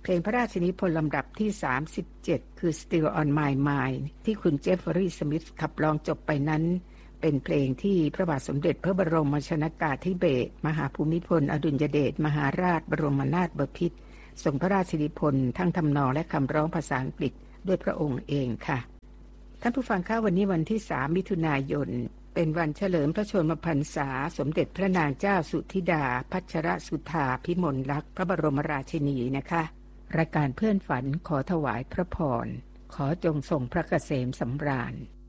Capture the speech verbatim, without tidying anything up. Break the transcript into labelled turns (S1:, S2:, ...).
S1: เพลงพระราชนิพนธ์ลำดับที่สามสิบเจ็ดคือ Still on My Mind ที่คุณเจฟเฟอรี่สมิธขับร้องจบไปนั้นเป็นเพลงที่พระบาทสมเด็จพระบรมชนกาธิเบศรมหาภูมิพลอดุลยเดชมหาราชบรมนาถบพิตรทรงพระราชนิพนธ์ทั้งทำนองและคำร้องภาษาอังกฤษด้วยพระองค์เองค่ะท่านผู้ฟังคะวันนี้วันที่สามมิถุนายนเป็นวันเฉลิมพระชนมพรรษาสมเด็จพระนางเจ้าสุธิดาพัชรสุธาพิมลลักษณ์พระบรมราชินีนะคะรายการเพื่อนฝันขอถวายพระพรขอจงทรงพระเกษมสำราญ